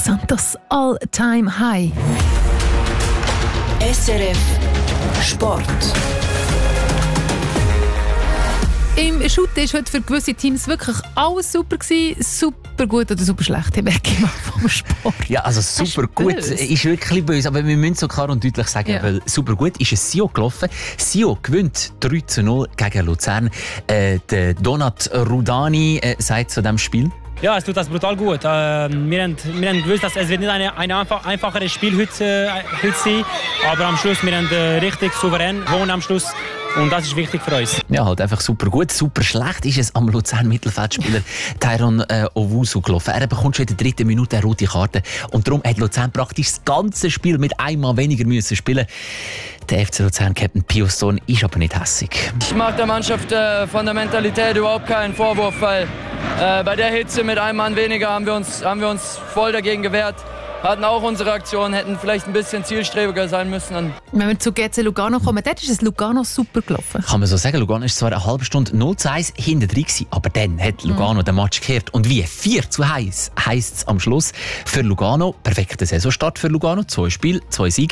Santos All-Time High. SRF Sport. Im Schutt war heute für gewisse Teams wirklich alles super gewesen. Super gut oder super schlecht. Ich merke immer vom Sport. Ja, also super gut ist wirklich böse, aber wir müssen so klar und deutlich sagen, weil super gut ist es Sio gelaufen. Sio gewinnt 3-0 gegen Luzern. Der Donat Rudani sagt zu diesem Spiel: Ja, es tut das brutal gut. Wir haben gewusst, dass es wird nicht ein einfacheres Spiel heute sein, aber am Schluss wir haben richtig souverän gewonnen am Schluss. Und das ist wichtig für uns. Ja, halt einfach super gut. Super schlecht ist es am Luzern-Mittelfeldspieler Tyron Owusu gelaufen. Er bekommt schon in der 3. Minute eine rote Karte. Und darum hat Luzern praktisch das ganze Spiel mit einmal weniger müssen spielen. Der FC Luzern-Captain Pius Sohn ist aber nicht hässig. Ich mache der Mannschaft von der Mentalität überhaupt keinen Vorwurf, weil bei der Hitze mit einem Mann weniger haben wir uns voll dagegen gewehrt. Hatten auch unsere Aktionen, hätten vielleicht ein bisschen zielstrebiger sein müssen. Wenn wir zu GC Lugano kommen, dort ist es Lugano super gelaufen. Kann man so sagen, Lugano ist zwar eine halbe Stunde 0-1 hinten drin gewesen, aber dann hat Lugano den Match gekehrt. Und wie 4-1 heisst es am Schluss für Lugano. Perfekter Saisonstart für Lugano, 2 Spiele, 2 Siege.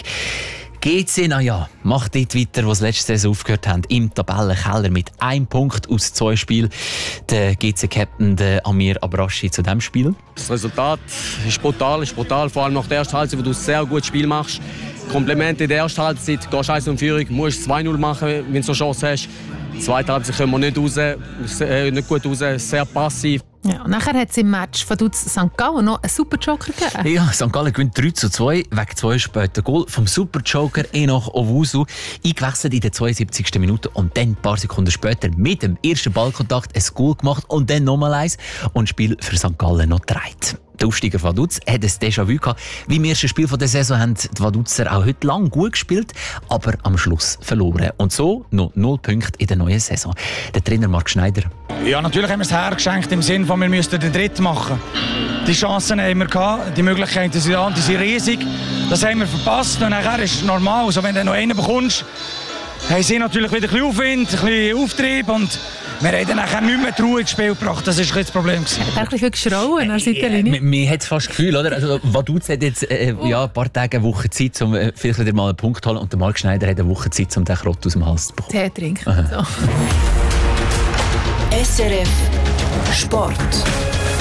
GC, macht dort weiter, wo sie letzte Saison aufgehört haben, im Tabellenkeller mit 1 Punkt aus 2 Spielen. Der GC-Captain Amir Abrashi zu diesem Spiel. Das Resultat ist brutal, vor allem nach der ersten Halbzeit, wo du ein sehr gutes Spiel machst. Kompliment in der ersten Halbzeit, gehst 1 in Führung, musst 2-0 machen, wenn du so eine Chance hast. Die zweite Halbzeit kommen wir nicht gut raus, sehr passiv. Ja, und nachher hat es im Match von Dutz St. Gallen noch einen Super-Joker gegeben. Ja, St. Gallen gewinnt 3-2, wegen 2 später Goal vom Super-Joker Enoch Owusu. Eingewechselt in der 72. Minute und dann ein paar Sekunden später mit dem ersten Ballkontakt ein Goal gemacht und dann nochmal eins und das Spiel für St. Gallen noch gedreht. Der Aufsteiger Vaduz hat ein Déjà-vu gehabt. Wie im ersten Spiel der Saison haben die Vaduzer auch heute lang gut gespielt, aber am Schluss verloren. Und so noch 0 Punkte in der neuen Saison. Der Trainer Marc Schneider. Ja, natürlich haben wir es hergeschenkt im Sinne von, wir müssten den Dritten machen. Die Chancen haben wir gehabt, die Möglichkeiten sind da, die sind riesig. Das haben wir verpasst und nachher ist es normal. Also, wenn du noch einen bekommst, haben sie natürlich wieder ein bisschen Aufwind, ein bisschen Auftrieb und wir haben dann nachher nicht mehr die Ruhe ins Spiel gebracht. Das war das Problem. Er hat wirklich geschrauen an der Seitenlinie. Man hat fast das Gefühl, oder? Also, Vaduz hat jetzt ein paar Tage, eine Woche Zeit, um vielleicht wieder mal einen Punkt zu holen. Und der Marc Schneider hat eine Woche Zeit, um den Krott aus dem Hals zu bekommen. Tee trinken. So. SRF Sport.